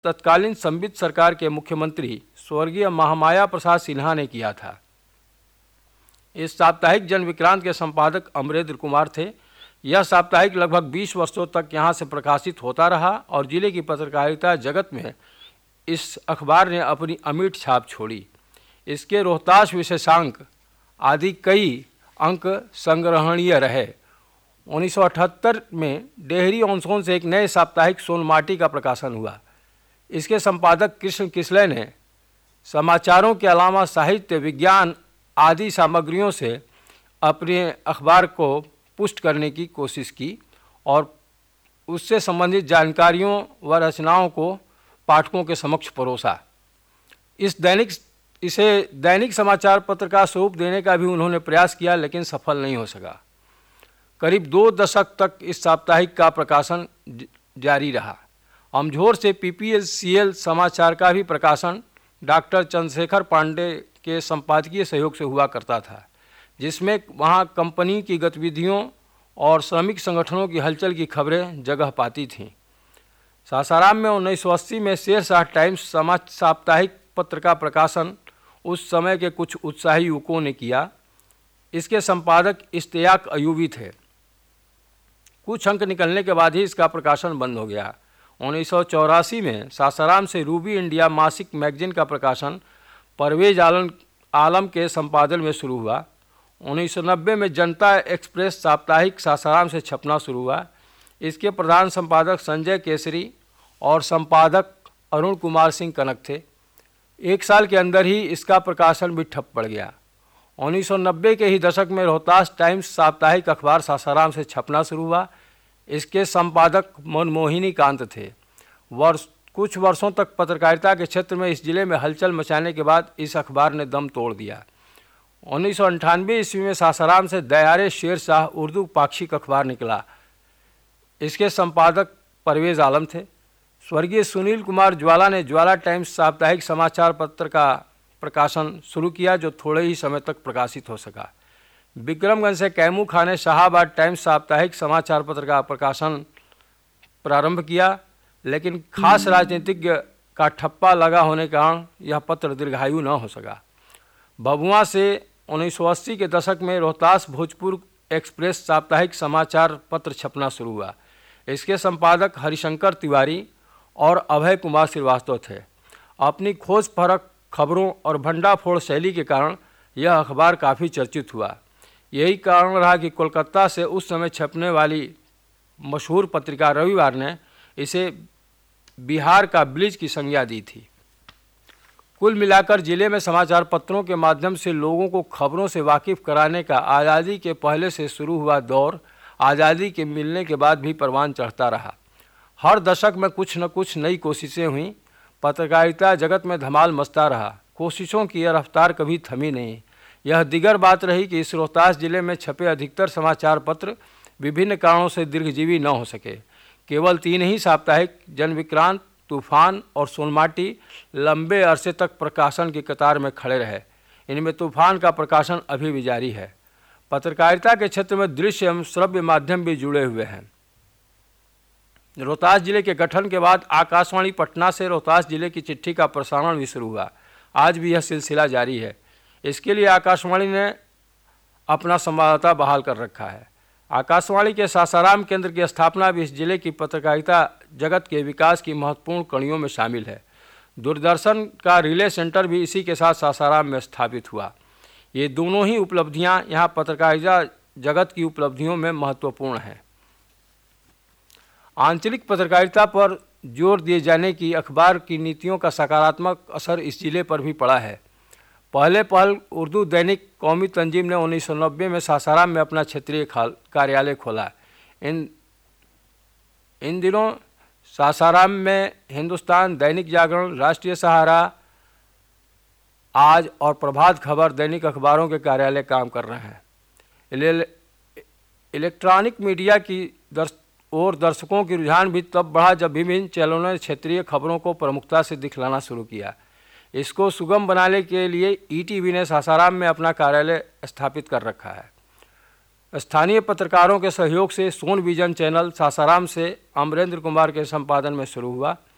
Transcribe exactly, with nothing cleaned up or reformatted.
तत्कालीन संबित सरकार के मुख्यमंत्री स्वर्गीय महामाया प्रसाद सिन्हा ने किया था। इस साप्ताहिक जन विक्रांत के संपादक अमरेंद्र कुमार थे। यह साप्ताहिक लगभग बीस वर्षों तक यहाँ से प्रकाशित होता रहा और जिले की पत्रकारिता जगत में इस अखबार ने अपनी अमिट छाप छोड़ी। इसके रोहतास विशेषांक आदि कई अंक संग्रहणीय रहे। उन्नीस सौ अठहत्तर में डेहरी ऑनसोन से एक नए साप्ताहिक सोनमाटी का प्रकाशन हुआ। इसके संपादक कृष्ण किसले ने समाचारों के अलावा साहित्य, विज्ञान आदि सामग्रियों से अपने अखबार को पुष्ट करने की कोशिश की और उससे संबंधित जानकारियों व रचनाओं को पाठकों के समक्ष परोसा। इस दैनिक इसे दैनिक समाचार पत्र का स्वरूप देने का भी उन्होंने प्रयास किया, लेकिन सफल नहीं हो सका। करीब दो दशक तक इस साप्ताहिक का प्रकाशन जारी रहा। अमझोर से पीपीएससीएल समाचार का भी प्रकाशन डॉक्टर चंद्रशेखर पांडे के संपादकीय सहयोग से हुआ करता था, जिसमें वहां कंपनी की गतिविधियों और श्रमिक संगठनों की हलचल की खबरें जगह पाती थीं। सासाराम में उन्नीस सौ अस्सी में शेरशाह टाइम्स समाज साप्ताहिक पत्र का प्रकाशन उस समय के कुछ उत्साही युवकों ने किया। इसके संपादक इश्तियाक अयूबी थे। कुछ अंक निकलने के बाद ही इसका प्रकाशन बंद हो गया। उन्नीस सौ चौरासी में सासाराम से रूबी इंडिया मासिक मैगजीन का प्रकाशन परवेज आलम आलम के संपादन में शुरू हुआ। उन्नीस सौ नब्बे में जनता एक्सप्रेस साप्ताहिक सासाराम से छपना शुरू हुआ। इसके प्रधान संपादक संजय केसरी और संपादक अरुण कुमार सिंह कनक थे। एक साल के अंदर ही इसका प्रकाशन भी ठप पड़ गया। उन्नीस सौ नब्बे के ही दशक में रोहतास टाइम्स साप्ताहिक अखबार सासाराम से छपना शुरू हुआ। इसके संपादक मनमोहिनी कांत थे। वर्ष कुछ वर्षों तक पत्रकारिता के क्षेत्र में इस जिले में हलचल मचाने के बाद इस अखबार ने दम तोड़ दिया। उन्नीस सौ अंठानवे ईस्वी में सासाराम से दयारे शेर शाह उर्दू पाक्षिक अखबार निकला। इसके संपादक परवेज आलम थे। स्वर्गीय सुनील कुमार ज्वाला ने ज्वाला टाइम्स साप्ताहिक समाचार पत्र का प्रकाशन शुरू किया, जो थोड़े ही समय तक प्रकाशित हो सका। विक्रमगंज से कैमू खान ने शाहाबाद टाइम्स साप्ताहिक समाचार पत्र का प्रकाशन प्रारंभ किया, लेकिन खास राजनीतिज्ञ का ठप्पा लगा होने के कारण यह पत्र दीर्घायु न हो सका। भभुआ से उन्नीस सौ अस्सी के दशक में रोहतास भोजपुर एक्सप्रेस साप्ताहिक समाचार पत्र छपना शुरू हुआ। इसके संपादक हरिशंकर तिवारी और अभय कुमार श्रीवास्तव थे। अपनी खोज परख खबरों और भंडाफोड़ शैली के कारण यह अखबार काफ़ी चर्चित हुआ। यही कारण रहा कि कोलकाता से उस समय छपने वाली मशहूर पत्रिका रविवार ने इसे बिहार का ब्लिज की संज्ञा दी थी। कुल मिलाकर जिले में समाचार पत्रों के माध्यम से लोगों को खबरों से वाकिफ कराने का आज़ादी के पहले से शुरू हुआ दौर आज़ादी के मिलने के बाद भी परवान चढ़ता रहा। हर दशक में कुछ न कुछ नई कोशिशें हुईं। पत्रकारिता जगत में धमाल मचता रहा। कोशिशों की यह रफ्तार कभी थमी नहीं। यह दिगर बात रही कि इस रोहतास जिले में छपे अधिकतर समाचार पत्र विभिन्न कारणों से दीर्घजीवी न हो सके। केवल तीन ही साप्ताहिक जन विक्रांत, तूफान और सोनमाटी लंबे अरसे तक प्रकाशन की कतार में खड़े रहे। इनमें तूफान का प्रकाशन अभी भी जारी है। पत्रकारिता के क्षेत्र में दृश्य एवं श्रव्य माध्यम भी जुड़े हुए हैं। रोहतास जिले के गठन के बाद आकाशवाणी पटना से रोहतास जिले की चिट्ठी का प्रसारण भी शुरू हुआ। आज भी यह सिलसिला जारी है। इसके लिए आकाशवाणी ने अपना संवाददाता बहाल कर रखा है। आकाशवाणी के सासाराम केंद्र की स्थापना भी इस जिले की पत्रकारिता जगत के विकास की महत्वपूर्ण कड़ियों में शामिल है। दूरदर्शन का रिले सेंटर भी इसी के साथ सासाराम में स्थापित हुआ। ये दोनों ही उपलब्धियां यहाँ पत्रकारिता जगत की उपलब्धियों में महत्वपूर्ण हैं। आंचलिक पत्रकारिता पर जोर दिए जाने की अखबार की नीतियों का सकारात्मक असर इस जिले पर भी पड़ा है। पहले पहल उर्दू दैनिक कौमी तंजीम ने उन्नीस सौ नब्बे में सासाराम में अपना क्षेत्रीय कार्यालय खोला। इन इन दिनों सासाराम में हिंदुस्तान, दैनिक जागरण, राष्ट्रीय सहारा, आज और प्रभात खबर दैनिक अखबारों के कार्यालय काम कर रहे हैं। इलेक्ट्रॉनिक मीडिया की दर्श और दर्शकों की रुझान भी तब बढ़ा जब विभिन्न चैनलों ने क्षेत्रीय खबरों को प्रमुखता से दिखलाना शुरू किया। इसको सुगम बनाने के लिए ईटीवी ने सासाराम में अपना कार्यालय स्थापित कर रखा है। स्थानीय पत्रकारों के सहयोग से सोन विजन चैनल सासाराम से अमरेंद्र कुमार के संपादन में शुरू हुआ।